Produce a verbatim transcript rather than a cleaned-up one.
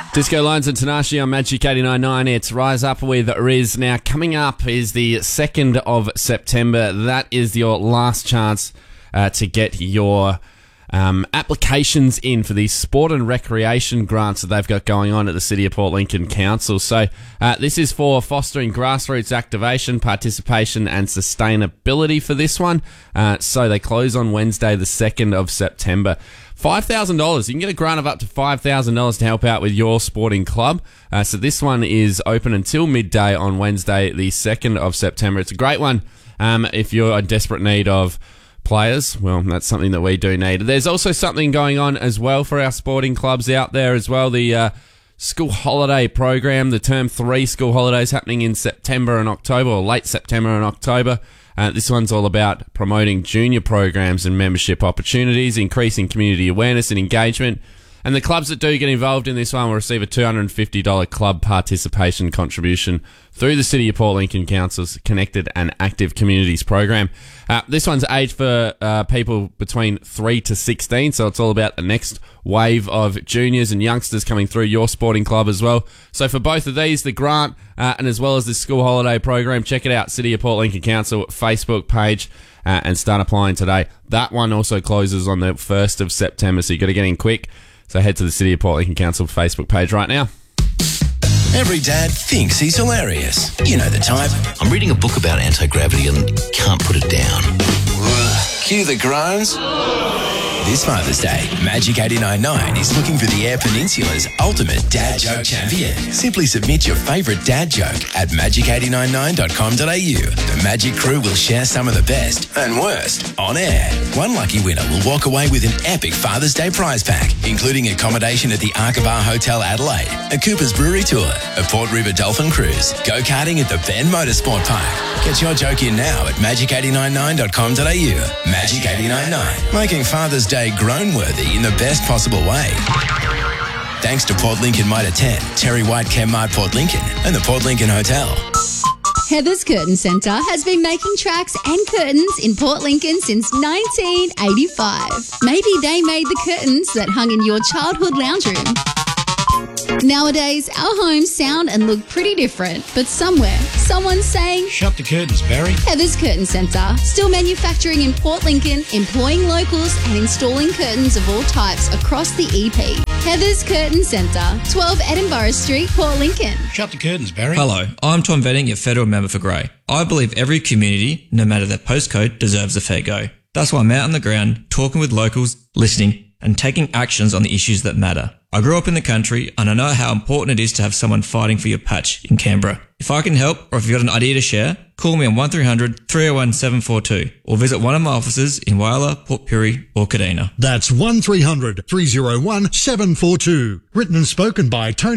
Disco Lines and Tanashi on Magic eighty-nine point nine. It's Rise Up with Riz. Now, coming up is the second of September. That is your last chance uh, to get your um, applications in for these sport and recreation grants that they've got going on at the City of Port Lincoln Council. So uh, this is for fostering grassroots activation, participation and sustainability for this one. Uh, so they close on Wednesday, the second of September. five thousand dollars. You can get a grant of up to five thousand dollars to help out with your sporting club. Uh, so this one is open until midday on Wednesday, the second of September. It's a great one um, if you're in desperate need of players. Well, that's something that we do need. There's also something going on as well for our sporting clubs out there as well. The uh, school holiday program, the term three school holidays happening in September and October, or late September and October. Uh, this one's all about promoting junior programs and membership opportunities, increasing community awareness and engagement. And the clubs that do get involved in this one will receive a two hundred fifty dollars club participation contribution through the City of Port Lincoln Council's Connected and Active Communities program. Uh, this one's aged for uh, people between three to sixteen, so it's all about the next wave of juniors and youngsters coming through your sporting club as well. So for both of these, the grant uh, and as well as the school holiday program, check it out, City of Port Lincoln Council Facebook page, uh, and start applying today. That one also closes on the first of September, so you've got to get in quick. So head to the City of Port Lincoln Council Facebook page right now. Every dad thinks he's hilarious. You know the type. I'm reading a book about anti-gravity and can't put it down. Cue the groans. This Father's Day, Magic eighty-nine point nine is looking for the Eyre Peninsula's ultimate dad joke champion. Simply submit your favourite dad joke at magic eight nine nine dot com dot a u. The Magic crew will share some of the best and worst on air. One lucky winner will walk away with an epic Father's Day prize pack, including accommodation at the Arkabar Hotel Adelaide, a Cooper's Brewery tour, a Port River Dolphin cruise, go-karting at the Ben Motorsport Park. Get your joke in now at magic eight nine nine dot com dot a u. Magic eighty-nine point nine, making Father's Day grown-worthy in the best possible way. Thanks to Port Lincoln Mitre ten, Terry White Chemmart Port Lincoln, and the Port Lincoln Hotel. Heather's Curtain Centre has been making tracks and curtains in Port Lincoln since nineteen eighty-five. Maybe they made the curtains that hung in your childhood lounge room. Nowadays, our homes sound and look pretty different, but somewhere, someone's saying, "Shut the curtains, Barry." Heather's Curtain Centre, still manufacturing in Port Lincoln, employing locals and installing curtains of all types across the E P. Heather's Curtain Centre, twelve Edinburgh Street, Port Lincoln. Shut the curtains, Barry. Hello, I'm Tom Venning, your federal member for Grey. I believe every community, no matter their postcode, deserves a fair go. That's why I'm out on the ground, talking with locals, listening, and taking actions on the issues that matter. I grew up in the country and I know how important it is to have someone fighting for your patch in Canberra. If I can help, or if you've got an idea to share, call me on one three hundred, three oh one, seven four two or visit one of my offices in Whyalla, Port Pirie or Kadina. That's one three hundred, three oh one, seven four two. Written and spoken by Tony